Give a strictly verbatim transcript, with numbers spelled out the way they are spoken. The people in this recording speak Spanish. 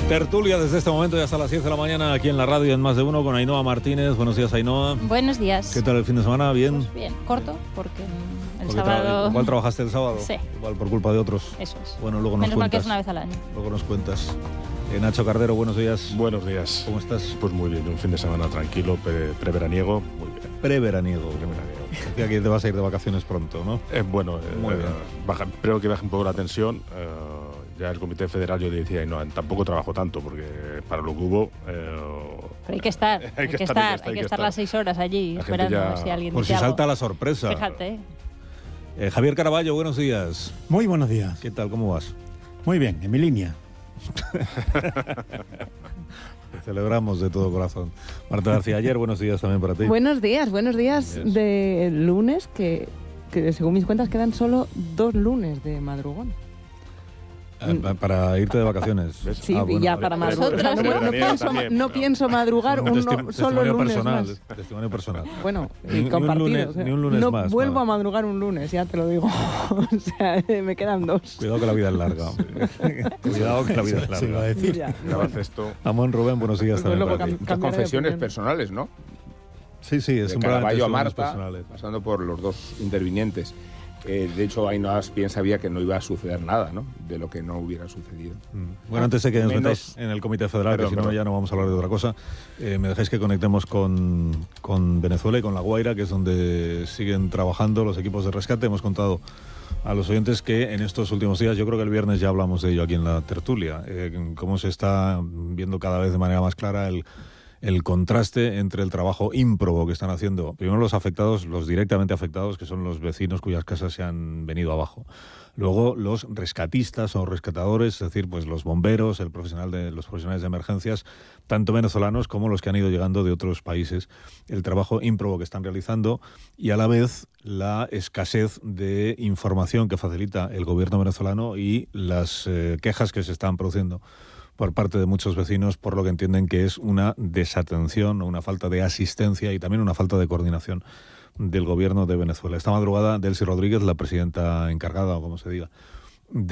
Tertulia desde este momento y hasta las diez de la mañana aquí en la radio en Más de Uno con Ainhoa Martínez. Buenos días, Ainhoa. Buenos días. ¿Qué tal el fin de semana? ¿Bien? Pues bien, corto, porque el porque sábado... Tra- ¿Igual trabajaste el sábado? Sí. Igual por culpa de otros. Eso es. Bueno, luego nos Menos mal que cuentas. es una vez al año. Luego nos cuentas. Eh, Nacho Cardero, buenos días. Buenos días. ¿Cómo estás? Pues muy bien, un fin de semana tranquilo, pre- preveraniego, muy bien. Preveraniego. Preveraniego. Decía que te vas a ir de vacaciones pronto, ¿no? Eh, bueno, eh, Muy bien. eh, baja, creo que baje un poco la tensión. Eh, ya el Comité Federal yo decía, no, tampoco trabajo tanto, porque para lo que hubo... Eh, Pero hay que estar, hay, que estar, hay que estar las seis horas allí La gente esperando ya- a ver si alguien Por dice si algo. salta la sorpresa. Fíjate. Eh, Javier Caraballo, buenos días. Muy buenos días. ¿Qué tal? ¿Cómo vas? Muy bien, en mi línea. Te celebramos de todo corazón. Marta García, ayer, buenos días también para ti. Buenos días, buenos días Yes. de lunes, que, que según mis cuentas quedan solo dos lunes de madrugón. Ah, pa- para irte de vacaciones. ¿Ves? Sí, Ah, y bueno, ya vale. para Pero- madrugar. pero- No, pero- no pero- pienso, también, no pero- pienso madrugar Un un, testi- no- solo testimonio lunes personal. más. Testimonio personal. Bueno, Ni- ni y un compartido. lunes- o sea, ni un lunes no más, vuelvo vale. a madrugar un lunes, ya te lo digo. O sea, me quedan dos. Cuidado que la vida es larga. Cuidado que la vida es Se iba a larga. decir. Ya. Grabas esto. Amón Rubén, buenos días Pues también luego para ti. cam- Muchas cambiaré de confesiones opinión. personales, ¿no? Sí, sí, es De un programa de Caraballo a testimonios Marta, personales. pasando por los dos intervinientes. Eh, de hecho, Ainhoa bien sabía que no iba a suceder nada, ¿no? De lo que no hubiera sucedido. Mm. Bueno, antes de que nos Menos- metáis en el Comité Federal, Perdón, que si no perdón. ya no vamos a hablar de otra cosa, eh, me dejáis que conectemos con, con Venezuela y con La Guaira, que es donde siguen trabajando los equipos de rescate. Hemos contado a los oyentes que en estos últimos días, yo creo que el viernes ya hablamos de ello aquí en la tertulia, eh, cómo se está viendo cada vez de manera más clara el, el contraste entre el trabajo ímprobo que están haciendo, primero los afectados, los directamente afectados, que son los vecinos cuyas casas se han venido abajo. Luego los rescatistas o rescatadores, es decir, pues los bomberos, el profesional de los profesionales de emergencias, tanto venezolanos como los que han ido llegando de otros países, el trabajo ímprobo que están realizando y a la vez la escasez de información que facilita el gobierno venezolano y las eh, quejas que se están produciendo por parte de muchos vecinos por lo que entienden que es una desatención o una falta de asistencia y también una falta de coordinación del gobierno de Venezuela. Esta madrugada, Delcy Rodríguez, la presidenta encargada, o como se diga,